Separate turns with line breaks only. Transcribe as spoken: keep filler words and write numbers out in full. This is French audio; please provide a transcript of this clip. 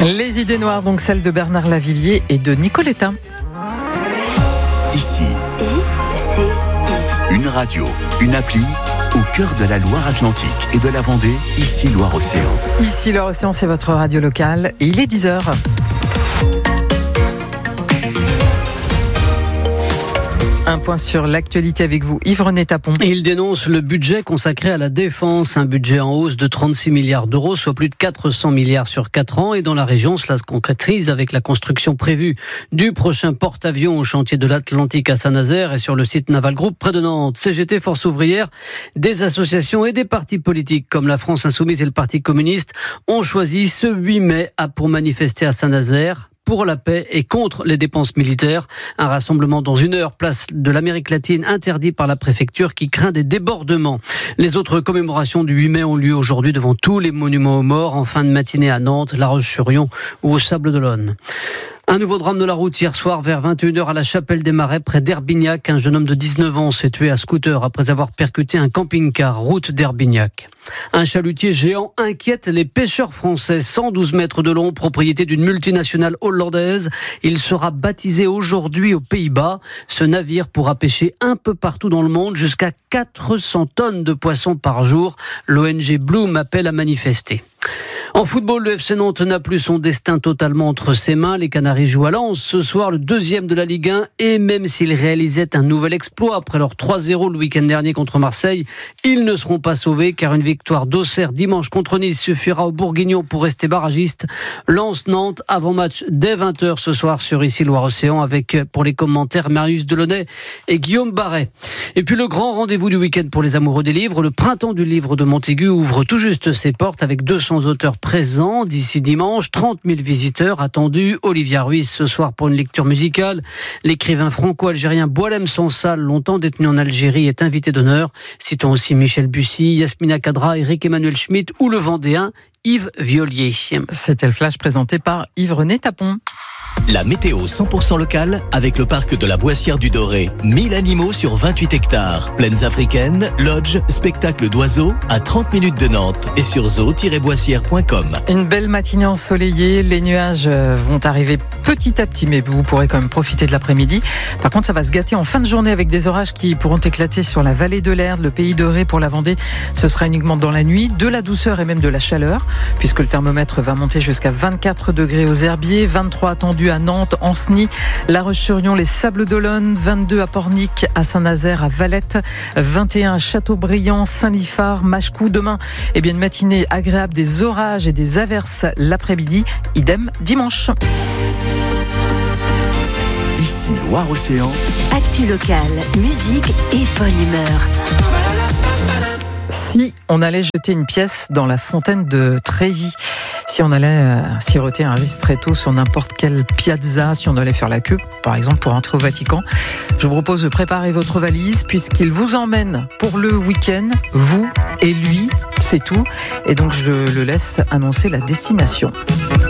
Les idées noires, donc celles de Bernard Lavilliers et de Nicoletta.
Ici,
I C I.
Une radio, une appli au cœur de la Loire-Atlantique et de la Vendée, ici Loire-Océan.
Ici Loire-Océan, c'est votre radio locale et il est dix heures. Un point sur l'actualité avec vous, Yves-René Tapon.
Il dénonce le budget consacré à la défense, un budget en hausse de trente-six milliards d'euros, soit plus de quatre cents milliards sur quatre ans. Et dans la région, cela se concrétise avec la construction prévue du prochain porte-avions au chantier de l'Atlantique à Saint-Nazaire et sur le site Naval Group près de Nantes. C G T, Force ouvrière, des associations et des partis politiques comme la France Insoumise et le Parti communiste ont choisi ce huit mai pour manifester à Saint-Nazaire pour la paix et contre les dépenses militaires. Un rassemblement dans une heure, place de l'Amérique latine, interdit par la préfecture qui craint des débordements. Les autres commémorations du huit mai ont lieu aujourd'hui devant tous les monuments aux morts, en fin de matinée à Nantes, La Roche-sur-Yon ou au Sables-d'Olonne. Un nouveau drame de la route hier soir vers vingt et une heures à la Chapelle des Marais près d'Herbignac. Un jeune homme de dix-neuf ans s'est tué à scooter après avoir percuté un camping-car route d'Herbignac. Un chalutier géant inquiète les pêcheurs français. cent douze mètres de long, propriété d'une multinationale hollandaise. Il sera baptisé aujourd'hui aux Pays-Bas. Ce navire pourra pêcher un peu partout dans le monde jusqu'à quatre cents tonnes de poissons par jour. L'O N G Bloom appelle à manifester. En football, le F C Nantes n'a plus son destin totalement entre ses mains. Les Canaries jouent à Lens ce soir, le deuxième de la Ligue un. Et même s'ils réalisaient un nouvel exploit après leur trois zéro le week-end dernier contre Marseille, ils ne seront pas sauvés car une victoire d'Auxerre dimanche contre Nice suffira aux Bourguignons pour rester barragistes. Lens-Nantes, avant-match dès vingt heures ce soir sur Ici Loire-Océan avec pour les commentaires Marius Delaunay et Guillaume Barret. Et puis le grand rendez-vous du week-end pour les amoureux des livres, le printemps du livre de Montaigu ouvre tout juste ses portes avec deux cents auteurs présents d'ici dimanche, trente mille visiteurs attendus. Olivia Ruiz ce soir pour une lecture musicale. L'écrivain franco-algérien Boualem Sansal, longtemps détenu en Algérie, est invité d'honneur. Citons aussi Michel Bussy, Yasmina Kadra, Éric-Emmanuel Schmitt ou le Vendéen Yves Violier.
C'était le flash présenté par Yves-René Tapon.
La météo cent pour cent locale avec le parc de la Boissière du Doré. mille animaux sur vingt-huit hectares. Plaines africaines, lodge, spectacle d'oiseaux à trente minutes de Nantes et sur zoo tiret boissière point com.
Une belle matinée ensoleillée. Les nuages vont arriver petit à petit, mais vous pourrez quand même profiter de l'après-midi. Par contre, ça va se gâter en fin de journée avec des orages qui pourront éclater sur la vallée de l'Erdre, le pays de Ré pour la Vendée. Ce sera uniquement dans la nuit, de la douceur et même de la chaleur, puisque le thermomètre va monter jusqu'à vingt-quatre degrés aux Herbiers, vingt-trois attendus à Nantes, Ancenis, La Roche-sur-Yon, les Sables-d'Olonne, vingt-deux à Pornic, à Saint-Nazaire, à Valette, vingt et un à Châteaubriand, Saint-Liphard, Machecou. Demain, eh bien, une matinée agréable, des orages et des averses l'après-midi. Idem dimanche.
Ici Loire-Océan.
Actu locale, musique et bonne humeur.
Si on allait jeter une pièce dans la fontaine de Trévis, si on allait euh, siroter un ristretto sur n'importe quelle piazza, si on allait faire la queue, par exemple pour entrer au Vatican, je vous propose de préparer votre valise puisqu'il vous emmène pour le week-end, vous et lui, c'est tout. Et donc je le laisse annoncer la destination.